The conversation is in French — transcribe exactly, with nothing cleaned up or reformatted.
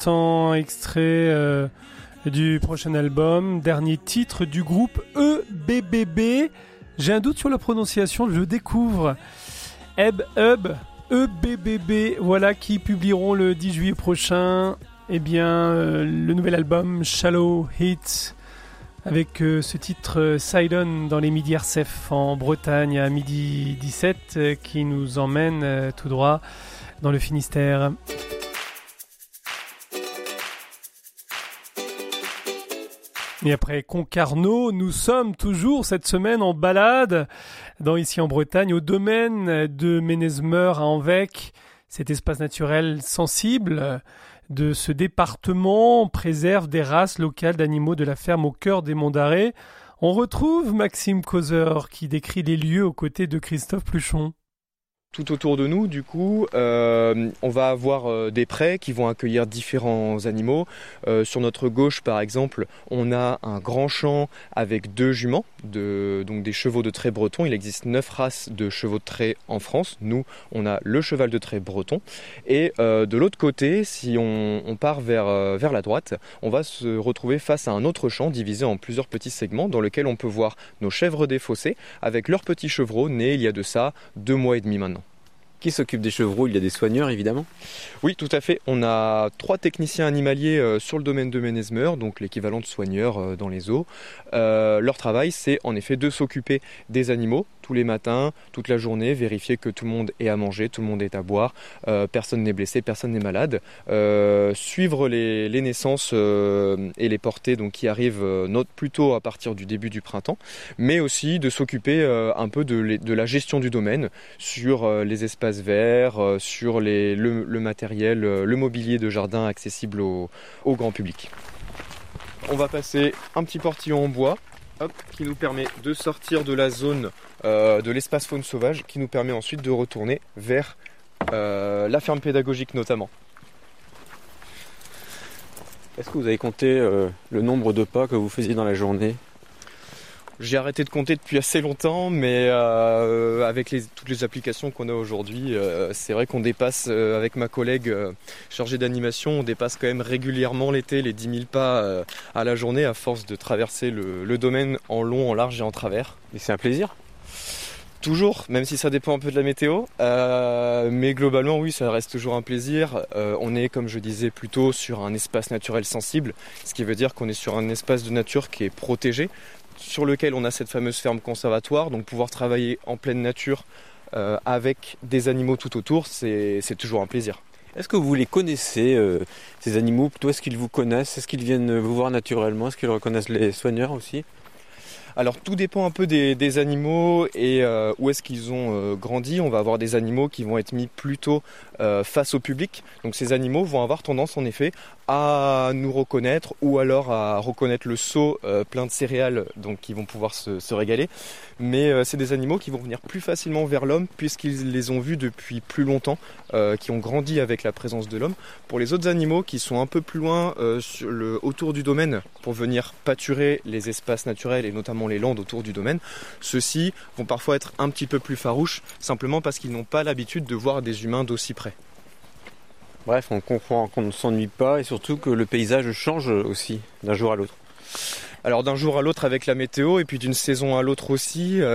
Sans extrait euh, du prochain album, dernier titre du groupe E B B B. J'ai un doute sur la prononciation, je découvre. Eb Hub, E B B B, voilà, qui publieront le dix juillet prochain eh bien, euh, le nouvel album Shallow Heat, avec euh, ce titre euh, Sidon dans les Midi R C F en Bretagne à midi dix-sept, euh, qui nous emmène euh, tout droit dans le Finistère. Et après Concarneau, nous sommes toujours cette semaine en balade, dans, ici en Bretagne, au domaine de Ménezmeur à Envec. Cet espace naturel sensible de ce département préserve des races locales d'animaux de la ferme au cœur des Monts d'Arrée. On retrouve Maxime Causeur qui décrit les lieux aux côtés de Christophe Pluchon. Tout autour de nous, du coup, euh, on va avoir euh, des prés qui vont accueillir différents animaux. Euh, sur notre gauche, par exemple, on a un grand champ avec deux juments, de, donc des chevaux de trait breton. Il existe neuf races de chevaux de trait en France. Nous, on a le cheval de trait breton. Et euh, de l'autre côté, si on, on part vers, euh, vers la droite, on va se retrouver face à un autre champ divisé en plusieurs petits segments dans lequel on peut voir nos chèvres défaussées avec leurs petits chevreaux nés il y a de ça deux mois et demi maintenant. Qui s'occupe des chevreaux? Il y a des soigneurs, évidemment. Oui, tout à fait. On a trois techniciens animaliers euh, sur le domaine de Ménezmeur, donc l'équivalent de soigneurs euh, dans les zoos. Euh, leur travail, c'est en effet de s'occuper des animaux tous les matins, toute la journée, vérifier que tout le monde est à manger, tout le monde est à boire, euh, personne n'est blessé, personne n'est malade. Euh, suivre les, les naissances euh, et les portées donc, qui arrivent euh, not- plutôt à partir du début du printemps, mais aussi de s'occuper euh, un peu de, les, de la gestion du domaine sur euh, les espaces verts, euh, sur les, le, le matériel, euh, le mobilier de jardin accessible au, au grand public. On va passer un petit portillon en bois hop, qui nous permet de sortir de la zone euh, de l'espace faune sauvage, qui nous permet ensuite de retourner vers euh, la ferme pédagogique notamment. Est-ce que vous avez compté euh, le nombre de pas que vous faisiez dans la journée ? J'ai arrêté de compter depuis assez longtemps, mais euh, avec les, toutes les applications qu'on a aujourd'hui, euh, c'est vrai qu'on dépasse, euh, avec ma collègue euh, chargée d'animation, on dépasse quand même régulièrement l'été les dix mille pas euh, à la journée à force de traverser le, le domaine en long, en large et en travers. Et c'est un plaisir ? Toujours, même si ça dépend un peu de la météo, euh, mais globalement oui, ça reste toujours un plaisir. Euh, on est, comme je disais, plutôt sur un espace naturel sensible, ce qui veut dire qu'on est sur un espace de nature qui est protégé, sur lequel on a cette fameuse ferme conservatoire, donc pouvoir travailler en pleine nature euh, avec des animaux tout autour, c'est, c'est toujours un plaisir. Est-ce que vous les connaissez, euh, ces animaux ? Plutôt, est-ce qu'ils vous connaissent ? Est-ce qu'ils viennent vous voir naturellement ? Est-ce qu'ils reconnaissent les soigneurs aussi ? Alors tout dépend un peu des, des animaux et euh, où est-ce qu'ils ont euh, grandi. On va avoir des animaux qui vont être mis plutôt euh, face au public. Donc ces animaux vont avoir tendance en effet à nous reconnaître ou alors à reconnaître le seau euh, plein de céréales, donc qui vont pouvoir se, se régaler. Mais euh, c'est des animaux qui vont venir plus facilement vers l'homme puisqu'ils les ont vus depuis plus longtemps, euh, qui ont grandi avec la présence de l'homme. Pour les autres animaux qui sont un peu plus loin euh, sur le, autour du domaine pour venir pâturer les espaces naturels et notamment les landes autour du domaine, ceux-ci vont parfois être un petit peu plus farouches, simplement parce qu'ils n'ont pas l'habitude de voir des humains d'aussi près. Bref, on comprend qu'on ne s'ennuie pas et surtout que le paysage change aussi d'un jour à l'autre. Alors d'un jour à l'autre avec la météo et puis d'une saison à l'autre aussi. Euh